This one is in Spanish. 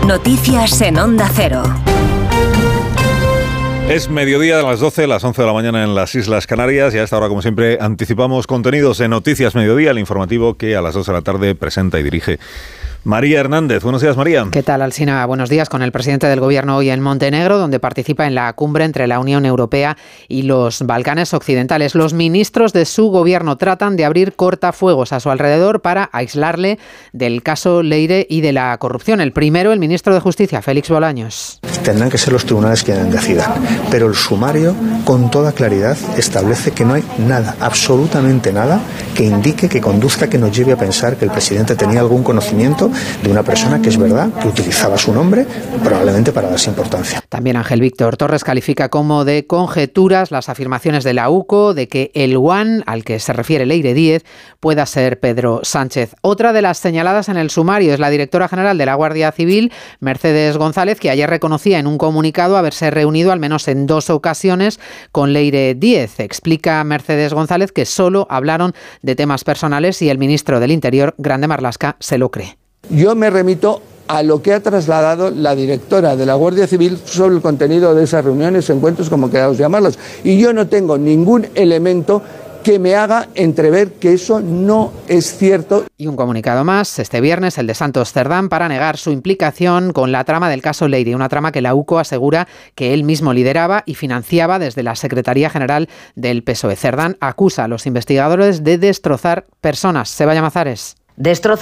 Noticias en Onda Cero. Es mediodía de las 12, las 11 de la mañana en las Islas Canarias y a esta hora, como siempre, anticipamos contenidos en Noticias Mediodía, el informativo que a las 2 de la tarde presenta y dirige María Hernández. Buenos días, María. ¿Qué tal, Alsina? Buenos días. Con el presidente del Gobierno hoy en Montenegro, donde participa en la cumbre entre la Unión Europea y los Balcanes Occidentales. Los ministros de su gobierno tratan de abrir cortafuegos a su alrededor para aislarle del caso Leire y de la corrupción. El primero, el ministro de Justicia, Félix Bolaños. Tendrán que ser los tribunales quienes decidan, pero el sumario, con toda claridad, establece que no hay nada, absolutamente nada, que indique, que conduzca, que nos lleve a pensar que el presidente tenía algún conocimiento de una persona que es verdad, que utilizaba su nombre, probablemente para darse importancia. También Ángel Víctor Torres califica como de conjeturas las afirmaciones de la UCO de que el One, al que se refiere Leire Díez, pueda ser Pedro Sánchez. Otra de las señaladas en el sumario es la directora general de la Guardia Civil, Mercedes González, que ayer reconocía en un comunicado haberse reunido al menos en 2 ocasiones con Leire Díez. Explica Mercedes González que solo hablaron de temas personales y el ministro del Interior, Grande Marlaska, se lo cree. Yo me remito a lo que ha trasladado la directora de la Guardia Civil sobre el contenido de esas reuniones, encuentros, como queramos llamarlos. Y yo no tengo ningún elemento que me haga entrever que eso no es cierto. Y un comunicado más, este viernes, el de Santos Cerdán, para negar su implicación con la trama del caso Leire, una trama que la UCO asegura que él mismo lideraba y financiaba desde la Secretaría General del PSOE. Cerdán acusa a los investigadores de destrozar personas. Sebaya Mazares.